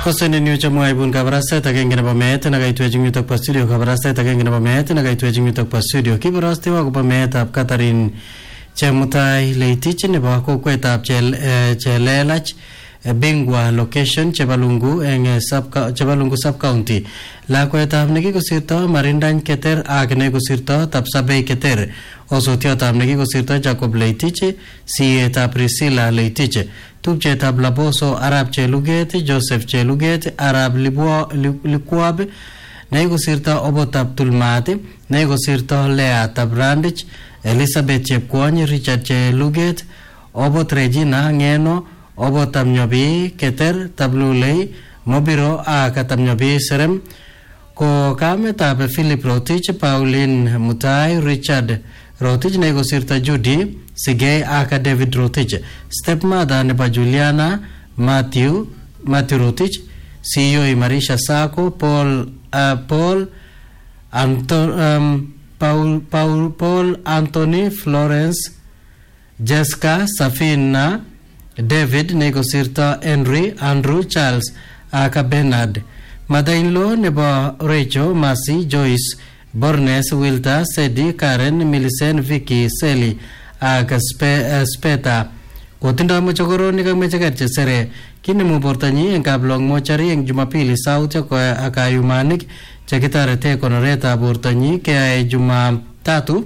Koseni niyo chamwa ibun kabarastet agenge nebo meet nakaitweching yutok po studio kabarastet agenge nebo meet nakaitweching yutok po studio kibarastewa akobo meetab Catherine Chemutai Leitich nebo kokwetab Chelelach Bingwa location Chebalungu eng Chebalungu sub county lakwetab nekikosirto Marindany Keter ak nekikosirto Tapsabei Keter osotiotab nekikosirto Jacob Leitich sietab Priscilla Leitich tupchetab Laboso Arab Cheluget Joseph Cheluget Arab Likwab nekikosirto Obotab Tulmat nekikosirto Lea Tabrandich Elizabeth Chepkwony Richard Cheluget Obot Regina Ngeno Obotab Nyobi Keter Tablulei Mobiro ak Tamnyobi Serem ko kametab Philip Rotich Pauline Mutai Richard Rotich nekikosirto Judy Sigei ak David Rotich stepmother nebo Juliana Matthew Rotich CEO Marisha Sako Paul Anthony Florence Jessica Safina David nekikosirto Henry Andrew Charles ak Bernard mother-in-law nebo Rachel Mercy Joyce Bornes Wilta Sedi Karen Millicent Vicky Sally ak Speta kotindo mochokoronik ak mecheker chesere kinemu bortanyi eng kablong mochari eng Jumapili sauti ak ayumanik chekitarete konoretab bortanyi keyae Jumatatu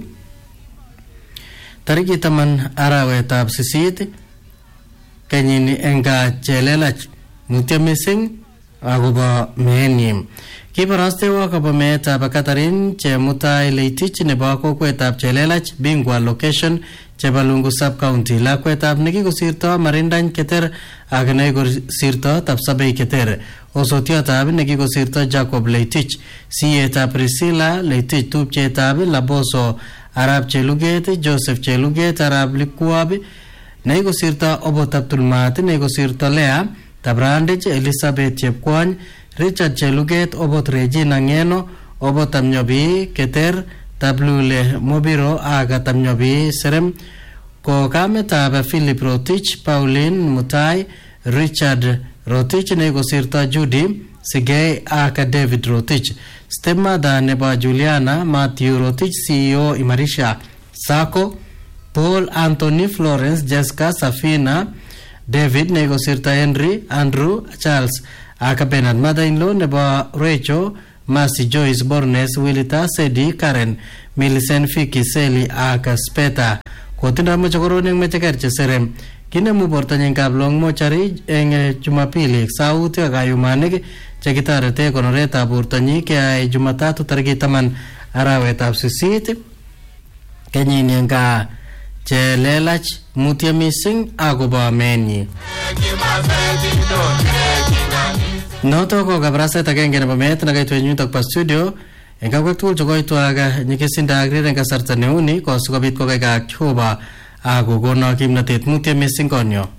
tariki 10 arawetab 8 kenyini eng Chelelach mutyo mising akobo meenyi kibarastewa akobo meetab Catherine Chemutai Leitich nebo kokwetab Chelelach Bingwa location Chebalungu sub county lakwetab nekikosirto Marindany Keter ak nekikosirto Tapsabei Keter osotiotab nekikosirto Jacob Leitich sietab Priscilla Leitich tupchetab Laboso Arab Cheluget Joseph Cheluget Arab Likwab nekikosirto Obotab Tulmat nekikosirto Lea Tabrandich Elizabeth Chepkwony Richard Cheluget Obot Regina Ngeno Obotab Nyobi Keter Tablule Mobiro ak Tamnyobi Serem ko kametab Philip Rotich Pauline Mutai Richard Rotich nekikosirto Judy Sigei ak David Rotich stepmother nebo Juliana Matthew Rotich CEO Marisha Sako Paul Anthony Florence Jessica Safina David nekikosirto Henry Andrew Charles ak Bernard mother-in-law nebo Rachel Mercy Joyce Bornes Wilita Sedi Karen Millicent Vicky Sally ak Speta kotindo mochokoronik mecheker chesere kinemu bortanyi kablong mochari eng Jumapili sauti ak ayumanik chekitarete konoretab bortanyi keyae Jumatatu tariki 10 arawetab 8 kenyini eng Chelelach mutyo mising akobo amenyi noto ko kabaraset agenge nebo meet nakaitwenyu yutok pa studio eng kakwek tugul chekoitu ak nyikisinda ak rireng kasarta neuni ko sikobit kokaiga Jehova ak kokono kimnatet mutyo mising konyo